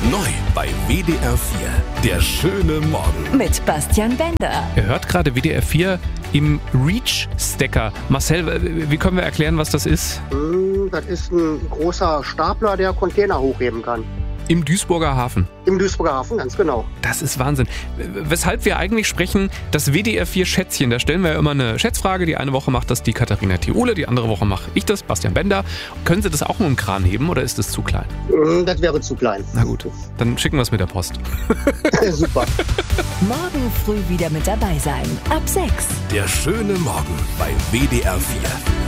Neu bei WDR 4. Der schöne Morgen. Mit Bastian Bender. Ihr hört gerade WDR 4 im Reach-Stacker. Marcel, wie können wir erklären, was das ist? Das ist ein großer Stapler, der Container hochheben kann. Im Duisburger Hafen. Im Duisburger Hafen, ganz genau. Das ist Wahnsinn. Weshalb wir eigentlich sprechen, das WDR 4 Schätzchen. Da stellen wir ja immer eine Schätzfrage. Die eine Woche macht das die Katharina Thiole, die andere Woche mache ich das, Bastian Bender. Können Sie das auch nur im Kran heben oder ist das zu klein? Das wäre zu klein. Na gut, dann schicken wir es mit der Post. Super. Morgen früh wieder mit dabei sein. Ab 6. Der schöne Morgen bei WDR 4.